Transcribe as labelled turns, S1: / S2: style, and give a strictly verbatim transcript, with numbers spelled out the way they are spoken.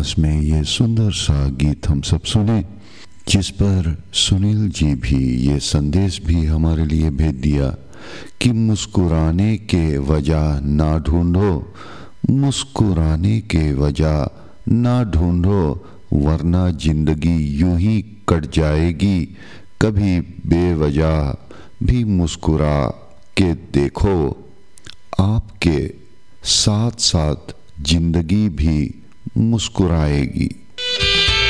S1: आवाज़ में ये सुंदर सा गीत हम सब सुने, जिस पर सुनील जी भी ये संदेश भी हमारे लिए भेज दिया कि मुस्कुराने के वजह ना ढूंढो, मुस्कुराने के वजह ना ढूंढो, वरना जिंदगी यूं ही कट जाएगी। कभी बेवजह भी मुस्कुरा के देखो, आपके साथ साथ जिंदगी भी मुस्कुराएगी।